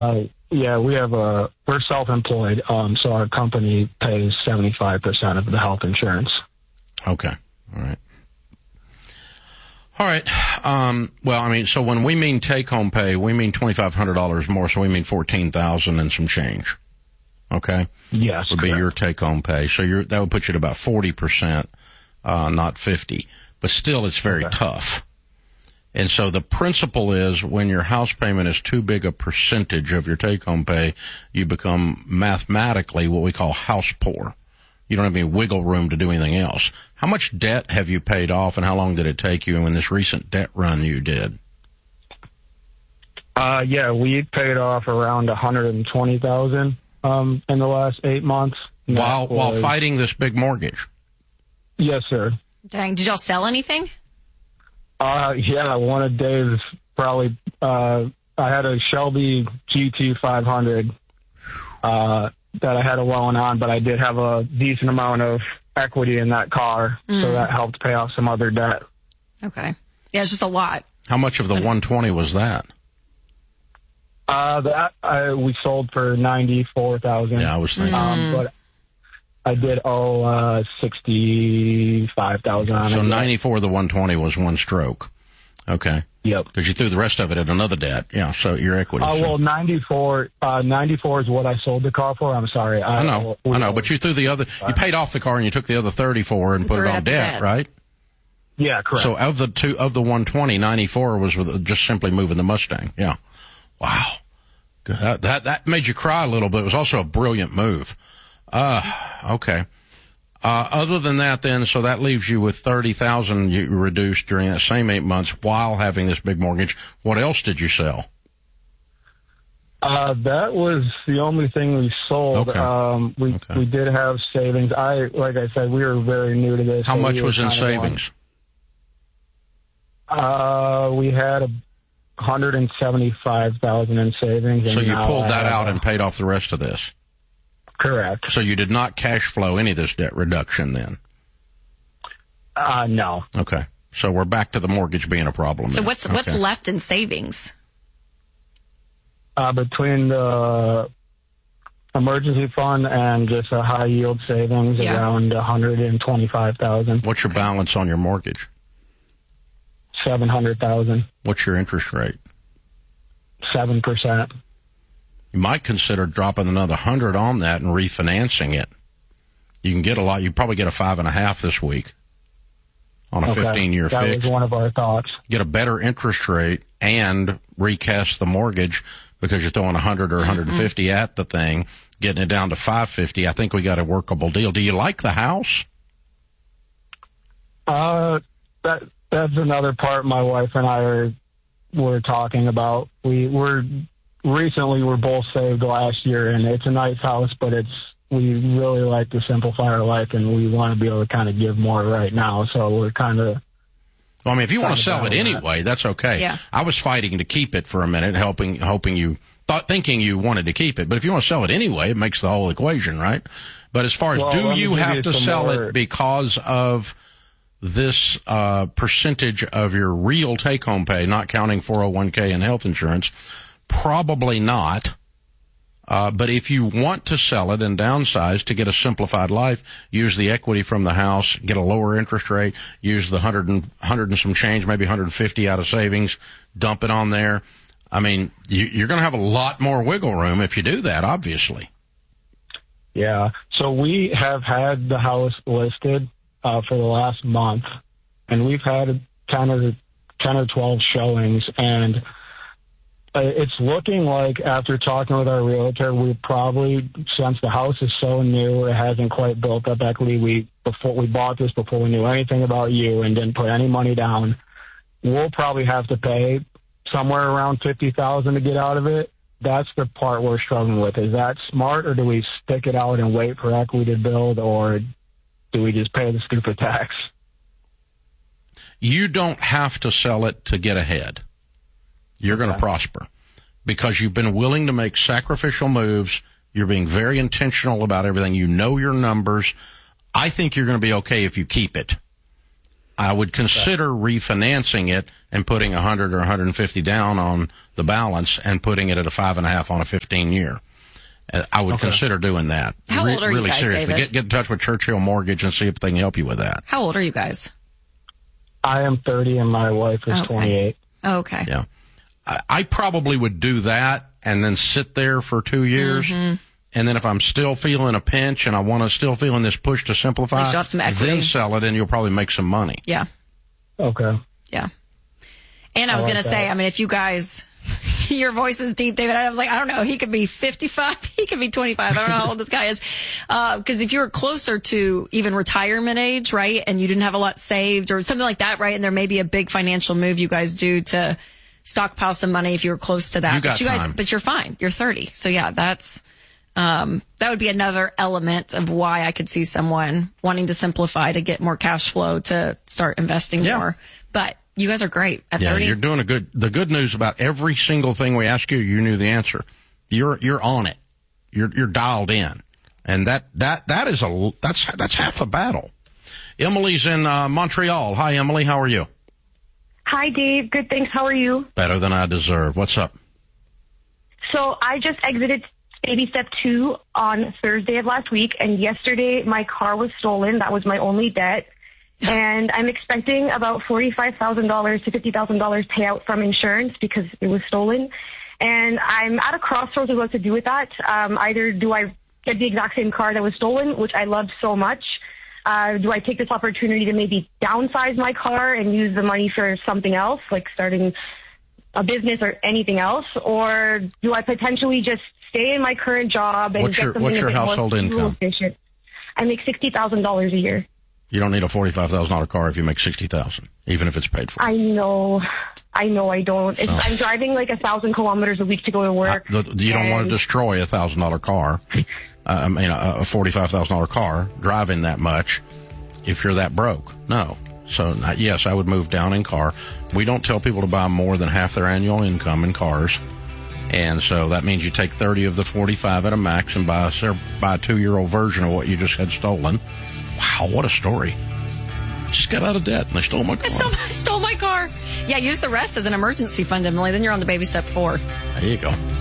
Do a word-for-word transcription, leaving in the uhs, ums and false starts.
Uh, yeah, we have a, we're self-employed, um, so our company pays seventy-five percent of the health insurance. Okay. All right. All right. Um, well, I mean, so when we mean take-home pay, we mean twenty-five hundred dollars more, so we mean fourteen thousand dollars and some change. Okay? Yes. Would correct. be your take-home pay. So you're, that would put you at about forty percent, uh, not fifty. But still, it's very okay. tough. And so the principle is when your house payment is too big a percentage of your take-home pay, you become mathematically what we call house poor. You don't have any wiggle room to do anything else. How much debt have you paid off, and how long did it take you in this recent debt run you did? Uh, yeah, we paid off around one hundred twenty thousand dollars um, in the last eight months. While was... while fighting this big mortgage? Yes, sir. Dang, did y'all sell anything? Uh, yeah, one of Dave's probably, uh, I had a Shelby G T five hundred, uh, that I had a loan on, but I did have a decent amount of equity in that car, mm. so that helped pay off some other debt. Okay. Yeah, it's just a lot. How much of the one twenty was that? Uh, that, I, we sold for ninety-four thousand dollars. Yeah, I was thinking. Um, but I did owe uh, sixty-five thousand dollars on so it. So ninety-four of the one twenty was one stroke. Okay. Yep. Because you threw the rest of it at another debt. Yeah, so your equity. Uh, so. well, ninety-four, uh, ninety-four is what I sold the car for. I'm sorry. I, I know, I know, but you threw the other, you paid off the car and you took the other thirty-four and put it on debt, debt, right? Yeah, correct. So of the two, of the one twenty, ninety-four was with just simply moving the Mustang. Yeah. Wow. That, that, that made you cry a little bit. It was also a brilliant move. Uh, okay. Uh, other than that then, so that leaves you with thirty thousand you reduced during that same eight months while having this big mortgage. What else did you sell? Uh, that was the only thing we sold. Okay. Um, we, okay. we did have savings. I, like I said, we were very new to this. How so much we was in savings? Uh, we had a one hundred seventy-five thousand in savings. So and you pulled I that out a, and paid off the rest of this? Correct. So you did not cash flow any of this debt reduction then? Uh, no. Okay. So we're back to the mortgage being a problem. So then. what's okay. what's left in savings? Uh, between the emergency fund and just a high yield savings, yeah. around one hundred twenty-five thousand. What's your balance on your mortgage? seven hundred thousand. What's your interest rate? seven percent. You might consider dropping another hundred on that and refinancing it. You can get a lot. You probably get a five and a half this week on a okay. fifteen-year that fix. That was one of our thoughts. Get a better interest rate and recast the mortgage because you're throwing a hundred or one hundred fifty mm-hmm. at the thing, getting it down to five fifty. I think we got a workable deal. Do you like the house? Uh, that that's another part my wife and I are were talking about. We were. Recently, we're both saved last year, and it's a nice house, but it's we really like to simplify our life, and we want to be able to kind of give more right now. So we're kind of. Well, I mean, if you want to sell it anyway, that's okay. Yeah. I was fighting to keep it for a minute, helping, hoping you thought, thinking you wanted to keep it. But if you want to sell it anyway, it makes the whole equation, right? But as far as well, do you have to sell more... it because of this uh percentage of your real take-home pay, not counting four oh one k and health insurance? Probably not. Uh, but if you want to sell it and downsize to get a simplified life, use the equity from the house, get a lower interest rate, use the hundred and, hundred and some change, maybe one hundred fifty out of savings, dump it on there. I mean, you, you're going to have a lot more wiggle room if you do that, obviously. Yeah. So we have had the house listed, uh, for the last month, and we've had ten or, ten or twelve showings, and it's looking like after talking with our realtor, we probably, since the house is so new, it hasn't quite built up equity. We before we bought this, before we knew anything about you and didn't put any money down, we'll probably have to pay somewhere around fifty thousand dollars to get out of it. That's the part we're struggling with. Is that smart, or do we stick it out and wait for equity to build, or do we just pay the stupid tax? You don't have to sell it to get ahead. You're going to okay. prosper because you've been willing to make sacrificial moves. You're being very intentional about everything. You know your numbers. I think you're going to be okay if you keep it. I would consider refinancing it and putting a hundred or one hundred fifty down on the balance and putting it at a five and a half on a fifteen year. Uh, I would okay. consider doing that. How Re- old are really you guys, seriously. David? Get, get in touch with Churchill Mortgage and see if they can help you with that. How old are you guys? I am thirty and my wife is okay. twenty-eight. Okay. Yeah. I, I probably would do that and then sit there for two years. Mm-hmm. And then if I'm still feeling a pinch and I want to still feeling this push to simplify, have some equity. Then sell it and you'll probably make some money. Yeah. Okay. Yeah. And I was like going to say, I mean, if you guys, your voice is deep, David. I was like, I don't know. He could be fifty-five. He could be twenty-five. I don't know how old this guy is. Uh, cause if you were closer to even retirement age, right? And you didn't have a lot saved or something like that, right? And there may be a big financial move you guys do to stockpile some money if you were close to that. You got but you guys, time. but you're fine. You're thirty. So yeah, that's, Um, that would be another element of why I could see someone wanting to simplify to get more cash flow to start investing yeah. more. But you guys are great at yeah, thirty. You're doing a good, the good news about every single thing we ask you, you knew the answer. You're, you're on it. You're, you're dialed in. And that, that, that is a, that's, that's half the battle. Emily's in, uh, Montreal. Hi, Emily. How are you? Hi, Dave. Good, thanks. How are you? Better than I deserve. What's up? So I just exited baby step two on Thursday of last week, and yesterday my car was stolen. That was my only debt. And I'm expecting about forty-five thousand dollars to fifty thousand dollars payout from insurance because it was stolen. And I'm at a crossroads of what to do with that. Um, either do I get the exact same car that was stolen, which I loved so much, uh, do I take this opportunity to maybe downsize my car and use the money for something else, like starting a business or anything else? Or do I potentially just stay in my current job and what's get your, something what's your a bit household more income? Efficient? I make sixty thousand dollars a year. You don't need a forty-five thousand dollars car if you make sixty thousand dollars, even if it's paid for. I know. I know I don't. It's, So. I'm driving like a thousand kilometers a week to go to work. I, the, you don't want to destroy a one thousand dollars car. uh, I mean, a, a forty-five thousand dollars car driving that much if you're that broke. No. So, uh, yes, I would move down in car. We don't tell people to buy more than half their annual income in cars. And so that means you take thirty of the forty-five at a max and buy a, buy a two-year-old version of what you just had stolen. Wow, what a story. Just got out of debt and they stole my car. I stole, stole my car. Yeah, use the rest as an emergency fund, Emily. Then you're on the baby step four. There you go.